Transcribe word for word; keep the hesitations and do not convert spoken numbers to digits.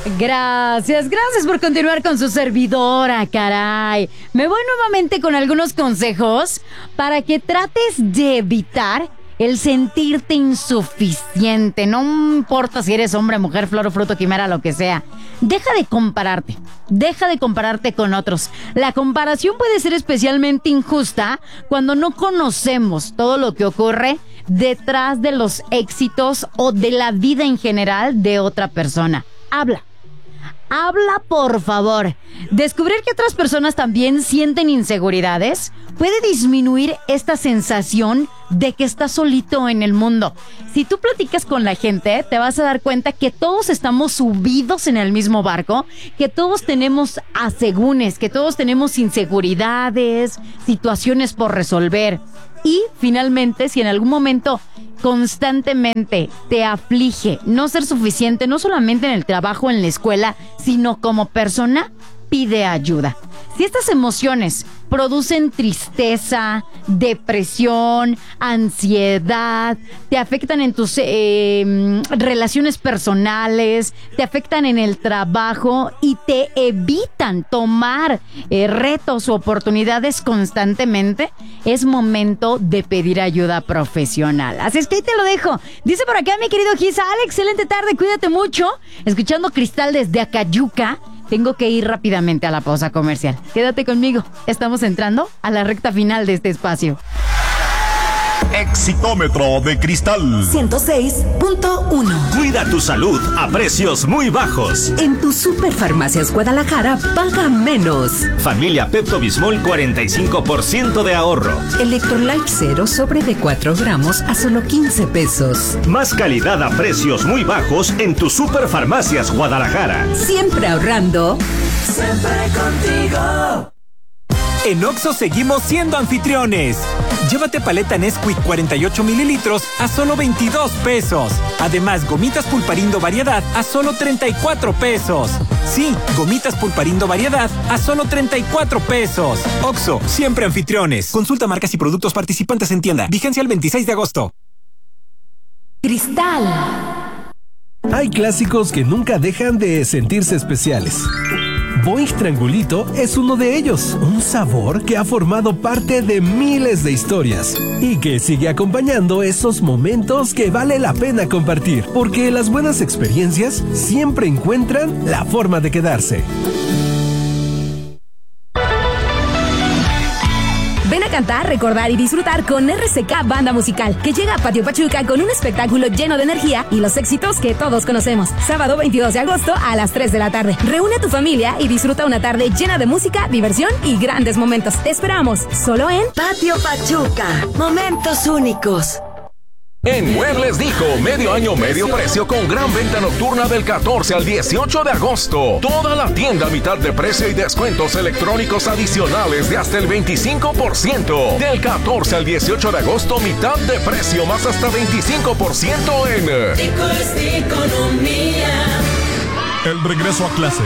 Gracias, gracias por continuar con su servidora, caray. Me voy nuevamente con algunos consejos para que trates de evitar el sentirte insuficiente. No importa si eres hombre, mujer, flor o fruto, quimera, lo que sea. Deja de compararte. Deja de compararte con otros. La comparación puede ser especialmente injusta cuando no conocemos todo lo que ocurre detrás de los éxitos o de la vida en general de otra persona. Habla. Habla, por favor. Descubrir que otras personas también sienten inseguridades puede disminuir esta sensación de que estás solito en el mundo. Si tú platicas con la gente, te vas a dar cuenta que todos estamos subidos en el mismo barco, que todos tenemos asegúnes, que todos tenemos inseguridades, situaciones por resolver. Y finalmente, si en algún momento constantemente te aflige no ser suficiente, no solamente en el trabajo, en la escuela, sino como persona, pide ayuda. Si estas emociones producen tristeza, depresión, ansiedad, te afectan en tus eh, relaciones personales, te afectan en el trabajo y te evitan tomar eh, retos o oportunidades constantemente, es momento de pedir ayuda profesional. Así es que ahí te lo dejo. Dice por acá mi querido Gisa, Ale, excelente tarde, cuídate mucho. Escuchando Cristal desde Acayuca. Tengo que ir rápidamente a la pausa comercial. Quédate conmigo. Estamos entrando a la recta final de este espacio. Exitómetro de Cristal ciento seis punto uno. Cuida tu salud a precios muy bajos. En tu Superfarmacias Guadalajara paga menos. Familia Pepto-Bismol, cuarenta y cinco por ciento de ahorro. Electrolyte Cero sobre de cuatro gramos a solo quince pesos. Más calidad a precios muy bajos en tu Superfarmacias Guadalajara. Siempre ahorrando. Siempre contigo. En Oxxo seguimos siendo anfitriones. Llévate paleta Nesquik cuarenta y ocho mililitros a solo veintidós pesos. Además, gomitas Pulparindo Variedad a solo treinta y cuatro pesos. Sí, gomitas Pulparindo Variedad a solo treinta y cuatro pesos. Oxxo, siempre anfitriones. Consulta marcas y productos participantes en tienda. Vigencia el veintiséis de agosto. Cristal. Hay clásicos que nunca dejan de sentirse especiales. Boing Triangulito es uno de ellos, un sabor que ha formado parte de miles de historias y que sigue acompañando esos momentos que vale la pena compartir, porque las buenas experiencias siempre encuentran la forma de quedarse. Ven a cantar, recordar y disfrutar con R C K Banda Musical, que llega a Patio Pachuca con un espectáculo lleno de energía y los éxitos que todos conocemos. Sábado veintidós de agosto a las tres de la tarde. Reúne a tu familia y disfruta una tarde llena de música, diversión y grandes momentos. Te esperamos solo en Patio Pachuca. Momentos únicos. En Muebles Dijo, medio año, medio precio con gran venta nocturna del catorce al dieciocho de agosto. Toda la tienda a mitad de precio y descuentos electrónicos adicionales de hasta el veinticinco por ciento. Del catorce al dieciocho de agosto, mitad de precio más hasta veinticinco por ciento en... Dijo es economía. El regreso a clases